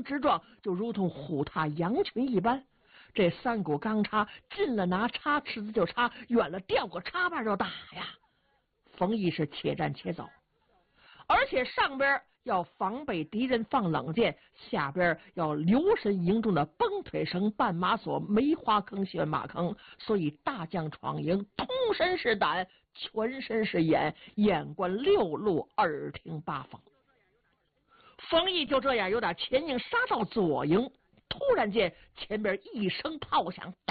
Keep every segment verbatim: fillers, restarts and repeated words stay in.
之状，就如同虎踏羊群一般。这三股钢叉近了拿叉尺子就插，远了掉个叉把就打呀。冯异是且战且走，而且上边要防备敌人放冷箭，下边要留神营中的崩腿绳、绊马索、梅花坑、陷马坑。所以大将闯营，通身是胆，全身是眼，眼观六路，耳听八方。冯异就这样由打前营杀到左营，突然间前边一声炮响，大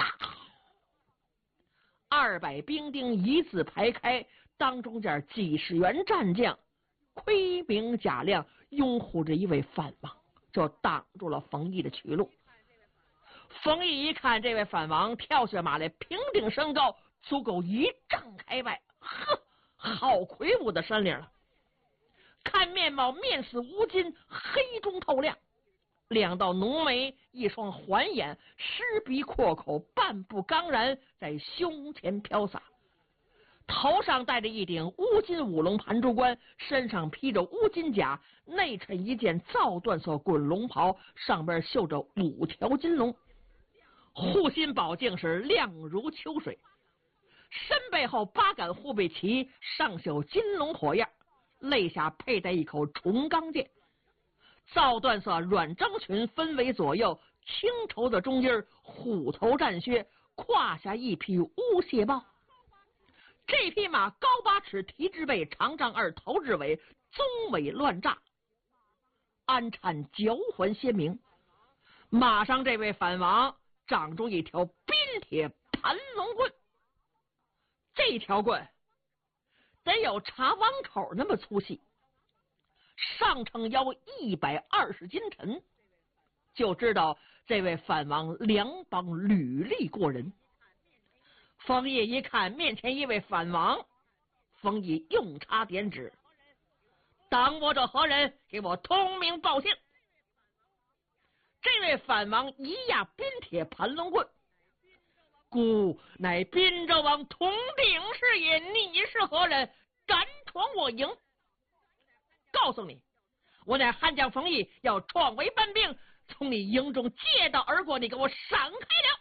二百兵丁一字排开，当中间几十员战将盔明甲亮，拥护着一位反王，就挡住了冯异的去路。冯异一看这位反王跳下马来，平顶身高，足够一丈开外，呵，好魁梧的山岭了。看面貌，面似乌金，黑中透亮，两道浓眉，一双环眼，狮鼻阔口，半部刚然在胸前飘洒，头上戴着一顶乌金五龙盘珠冠，身上披着乌金甲，内衬一件皂缎所滚龙袍，上边绣着五条金龙，护心宝镜是亮如秋水，身背后八杆护背旗上绣金龙火焰，肋下佩戴一口重钢剑，皂缎色软章裙分为左右，青绸的中间虎头战靴，胯下一匹乌蟹豹。这匹马高八尺，蹄之背，长丈二，头之尾，鬃尾乱炸，鞍颤脚环鲜明。马上这位反王掌中一条冰铁盘龙棍，这条棍得有茶碗口那么粗细，上称腰一百二十斤沉，就知道这位反王良邦履历过人。冯异一看面前一位反王，冯异用叉点指，当我这何人？给我通名报姓。这位反王一压冰铁盘龙棍，孤乃滨州王统鼎是也，你是何人？敢闯我营？告诉你，我乃悍将冯异，要闯为班兵，从你营中借道而过，你给我闪开了。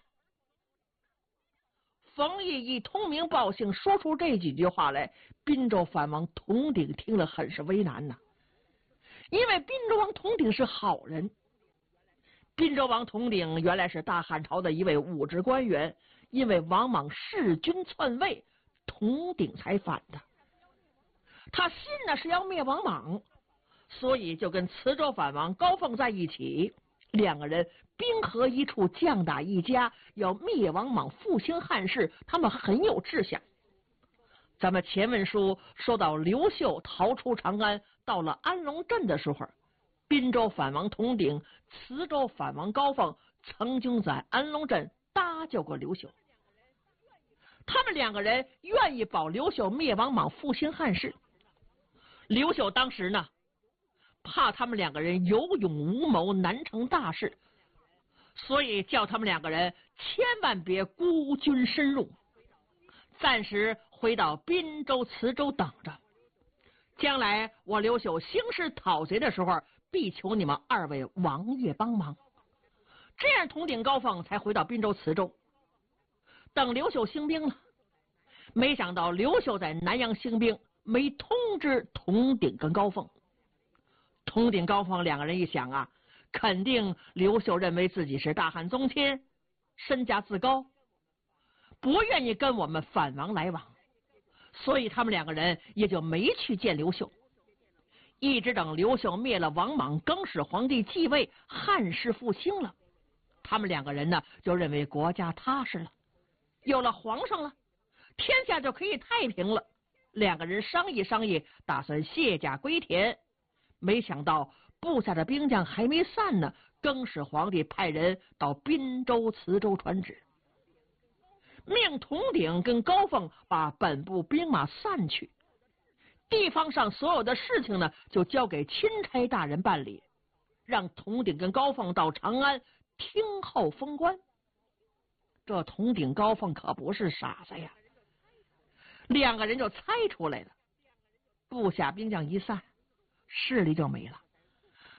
冯异一通名报姓说出这几句话来，滨州反王统鼎听了很是为难呐。因为滨州王统鼎是好人，滨州王统鼎原来是大汉朝的一位武职官员，因为王莽弑君篡位，统鼎才反的。他心呢是要灭王莽，所以就跟磁州反王高凤在一起，两个人兵合一处，将打一家，要灭王莽，复兴汉室，他们很有志向。咱们前文书说到刘秀逃出长安，到了安龙镇的时候，滨州反王统鼎、磁州反王高凤曾经在安龙镇搭救过刘秀，他们两个人愿意保刘秀灭王莽，复兴汉室。刘秀当时呢怕他们两个人有勇无谋，难成大事，所以叫他们两个人千万别孤军深入，暂时回到滨州、磁州等着，将来我刘秀兴师讨贼的时候，必求你们二位王爷帮忙。这样统鼎高凤才回到滨州、磁州。等刘秀兴兵了，没想到刘秀在南阳兴兵，没通知统鼎跟高凤。统鼎高凤两个人一想啊，肯定刘秀认为自己是大汉宗亲，身价自高，不愿意跟我们反王来往，所以他们两个人也就没去见刘秀。一直等刘秀灭了王莽，更始皇帝继位，汉室复兴了，他们两个人呢就认为国家踏实了，有了皇上了，天下就可以太平了。两个人商议商议，打算卸甲归田。没想到部下的兵将还没散呢，更始皇帝派人到滨州、磁州传旨，命统鼎跟高凤把本部兵马散去，地方上所有的事情呢就交给钦差大人办理，让统鼎跟高凤到长安听候封官。这统鼎高凤可不是傻子呀，两个人就猜出来了，部下兵将一散，势力就没了。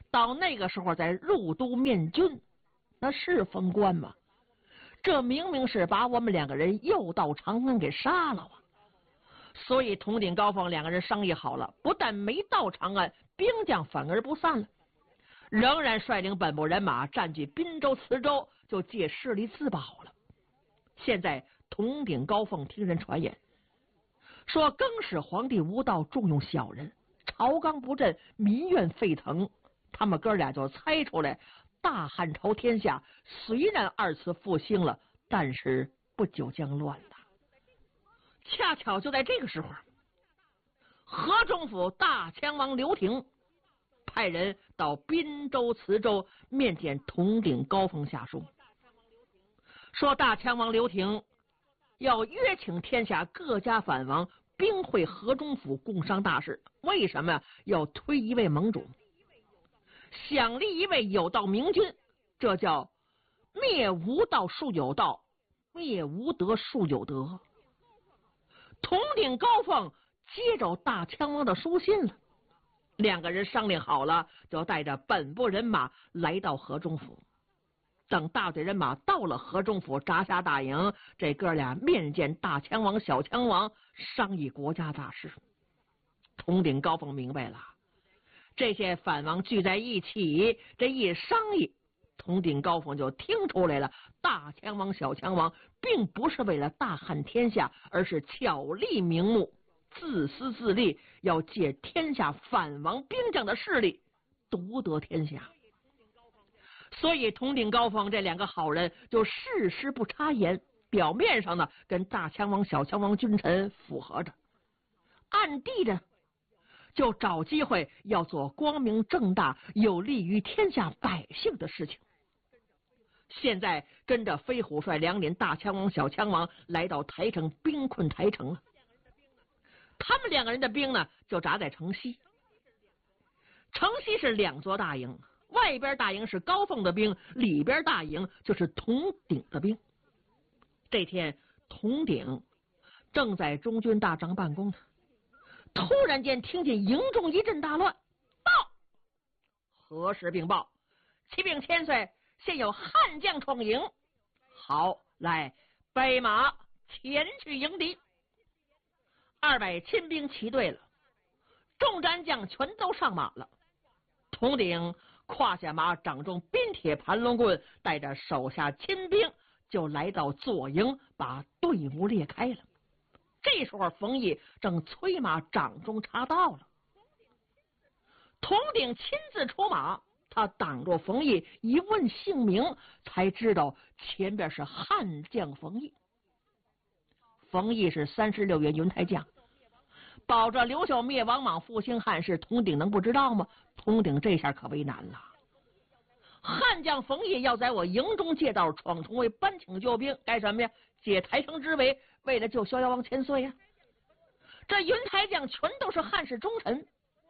到那个时候再入都面君，那是封官吗？这明明是把我们两个人诱到长安给杀了啊！所以铜鼎高凤两个人商议好了，不但没到长安，兵将反而不散了，仍然率领本部人马占据滨州、磁州，就借势力自保了。现在铜鼎高凤听人传言，说更始皇帝无道，重用小人，朝纲不振，民怨沸腾。他们哥俩就猜出来，大汉朝天下虽然二次复兴了，但是不久将乱了。恰巧就在这个时候，河中府大羌王刘廷派人到滨州、磁州面见铜鼎高凤下书，说大羌王刘廷要约请天下各家藩王兵会河中府共商大事。为什么要推一位盟主，想立一位有道明君？这叫灭无道树有道，灭无德树有德。铜鼎高凤接着大羌王的书信了，两个人商量好了，就带着本部人马来到河中府。等大队人马到了河中府，扎下大营，这哥俩面见大羌王、小羌王，商议国家大事。铜鼎高凤明白了，这些藩王聚在一起，这一商议，铜鼎高凤就听出来了，大羌王、小羌王并不是为了大汉天下，而是巧立名目，自私自利，要借天下藩王兵将的势力独得天下。所以铜鼎高凤这两个好人就事事不插言，表面上呢跟大羌王、小羌王君臣附和着，暗地的就找机会要做光明正大、有利于天下百姓的事情。现在跟着飞虎帅两领大羌王、小羌王来到台城，兵困台城了。他们两个人的兵呢，就扎在城西。城西是两座大营，外边大营是高凤的兵，里边大营就是铜鼎的兵。这天，铜鼎正在中军大帐办公呢，突然间听见营中一阵大乱，报！何时禀报？启禀千岁，现有汉将闯营。好，来，备马前去迎敌。二百亲兵齐队了，众战将全都上马了。铜鼎胯下马，掌中冰铁盘龙棍，带着手下亲兵就来到左营，把队伍列开了。这时候冯异正催马，掌中插到了。铜鼎亲自出马，他挡住冯异，一问姓名，才知道前边是汉将冯异。冯异是三十六员云台将，保着刘秀灭王莽、复兴汉室，铜鼎能不知道吗？铜鼎这下可为难了。汉将冯异要在我营中借道闯重围，搬请救兵，干什么呀？解台城之围，为了救逍遥王千岁呀。这云台将全都是汉室忠臣，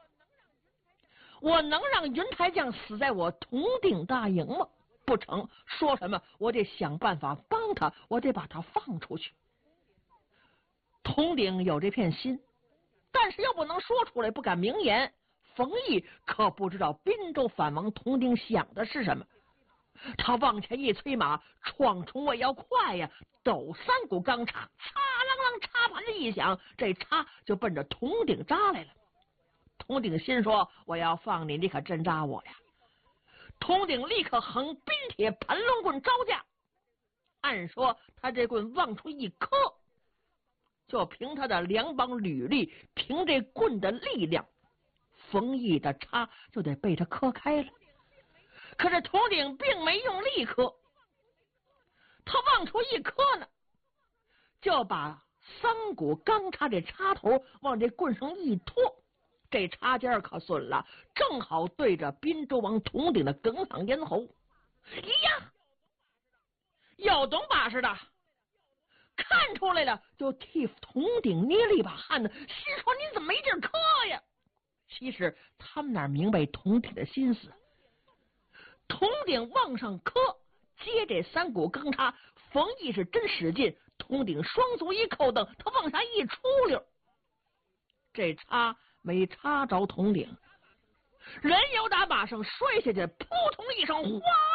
我能让云台将死在我铜鼎大营吗？不成，说什么我得想办法帮他，我得把他放出去。铜鼎有这片心，但是又不能说出来，不敢明言。冯异可不知道滨州藩王铜鼎想的是什么，他往前一催马，闯重围要快呀，抖三股钢叉，嚓啷啷，插盘子一响，这叉就奔着铜鼎扎来了。铜鼎心说，我要放你，你可真扎我呀。铜鼎立刻横冰铁盘龙棍招架，按说他这棍往出一磕，就凭他的两膀履力，凭这棍的力量，冯异的叉就得被他磕开了。可是铜鼎并没用力磕，他往出一磕呢，就把三股钢叉这插头往这棍上一拖，这插尖可损了，正好对着滨州王铜鼎的哽嗓咽喉。咦呀，有懂把式的看出来了，就替铜鼎捏了一把汗呢，心说你怎么没地儿磕呀？其实他们哪明白铜鼎的心思，铜鼎往上磕，接这三股钢叉，冯异是真使劲，铜鼎双足一扣蹬，他往下一出溜，这叉没插着铜鼎， 人由打马上摔下去，扑通一声，哗